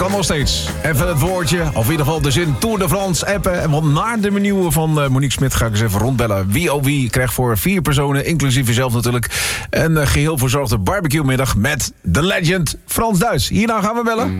Kan nog steeds. Even het woordje, of in ieder geval de zin Tour de France appen. En want naar de menu van Monique Smit ga ik eens even rondbellen. Wie krijgt voor 4 personen, inclusief jezelf natuurlijk, een geheel verzorgde barbecue middag met de legend Frans Duits. Hierna gaan we bellen.